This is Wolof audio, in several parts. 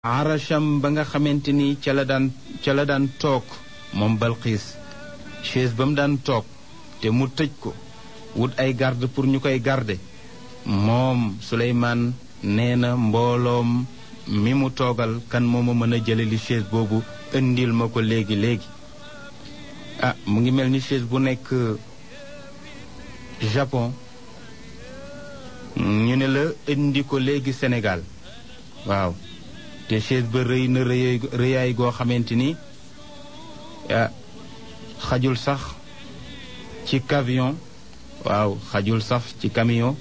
arasham ba nga xamante ni ca la daan toog moom Balqiis chaise ba mu daan toog te mu tëj ko wut ay garde pour ñu koy garde moom Suleymaan nee na mbooloom mi mu toogal kan moo ma mën a jële li chaise boobu indil ma ko léegi mu ngi mel ni chaise bu nekk Japon ñu ne la indi ko léegi Sénégal waaw te chaise ba rëy na rëyaay goo xamante ni xajul sax ci camion waaw xajul sax ci camion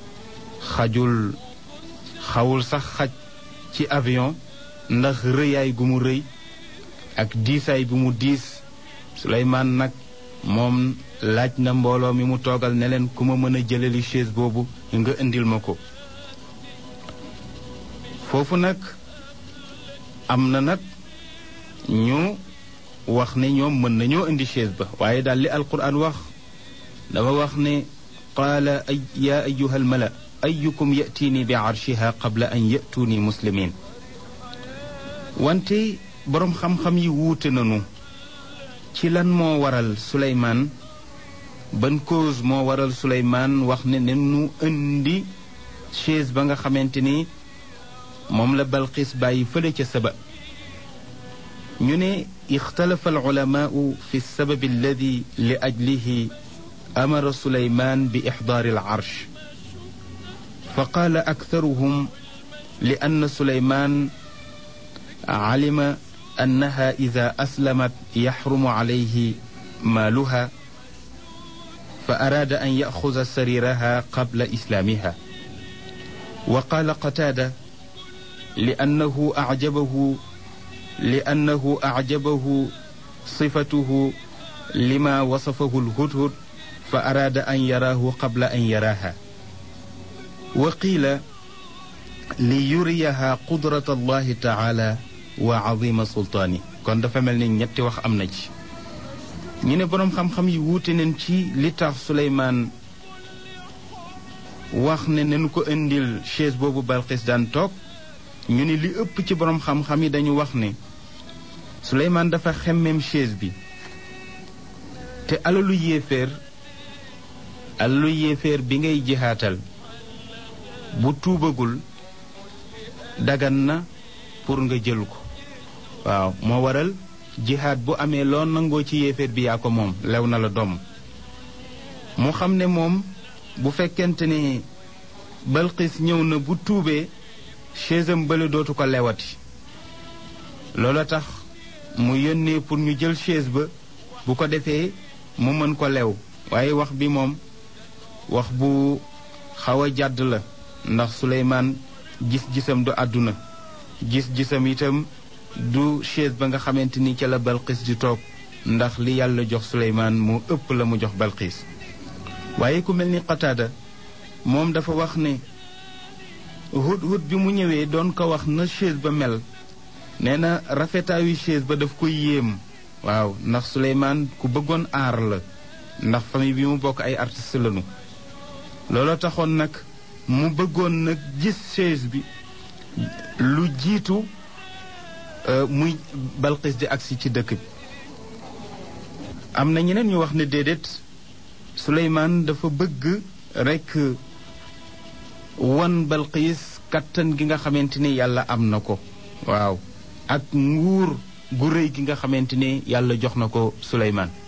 xawul sax xaj ci avion ndax rëyaay gu mu rëy ak diisaay bu mu diis Suleymaan nag moom laaj na mbooloo mi mu toogal ne leen ku ma mën a jëleli chaise boobu nga indil ma ko foofu nag am na nag ñu wax ne ñoom mën nañoo indi chaise ba waaye daal li alquran wax dafa wax ne qaala yaa ayyuha almala ayyukum ya'tiini bi arshiha qabla an ya'tuuni muslimin wante boroom xam-xam yi wuute nañu ci lan moo waral Suleymaan ban cause moo waral Suleymaan wax ne nu indi chaise ba nga xamante ni moom la Balqiis bàyyi fële ca Saba ñu ne ixtalafa alulamaau fi sabab alladi li ajlihi amara Suleymaan bi ixdaari alarsh fa qaala aktaruhum li anna Suleymaan alima annaha ida aslamat yaxrumu alayhi maaluha fa araada an yaxuda sariraha qabla islaamiha wa qaala Qataada لأنه أعجبه صفته لما وصفه الهدهد فأراد أن يراه قبل أن يراها وقيل ليريها قدرة الله تعالى وعظيم سلطانه kon dafa mel ni ñetti wax am na ci ñu ne boroom xam-xam yi wuute nañ ci li tax Suleymaan wax ne nañu ko indil chaise boobu Balqiis daan toog ñu ne li ëpp ci boroom xam-xam yi dañu wax ne Suleymaan dafa xemmem chaise bi te alalu yéeféer bi ngay jihaatal bu tuubagul dagan na pour nga jël ko waaw moo waral jihaat bu amee loo nangoo ci yéeféer bi yaa ko moom lew na la doom mu xam ne moom bu fekkente ne Balqiis ñëw na bu tuubee chaise am bële dootu ko lewati loola tax mu yónnee pour ñu jël chaise ba bu ko defee mu mën ko lew waaye wax bi moom wax bu xaw a jàdd la ndax Suleymaan gis-gisam du àdduna gis-gisam itam du chaise ba nga xamante ni ca la Balqiis di toog ndax li yàlla jox Suleymaan moo ëpp la mu jox Balqiis waaye ku mel ni Qataada moom dafa wax ne hudhud bi mu ñëwee doon ko wax na chaise ba mel nee na rafetaayu chaise ba daf koy yéem waaw ndax Suleymaan ku bëggoon aar la ndax famille bi mu bokk ay artiste lañu looloo taxoon nag mu bëggoon nag gis chaise bi lu jiitu muy Balqiis di agsi ci dëkk bi am na ñeneen ñu wax ne déedéet Suleymaan dafa bëgg rekk wan Balqiis kattan gi nga xamante ni yàlla am na ko waaw ak nguur gu rëy gi nga xamante ni yàlla jox na ko Suleymaan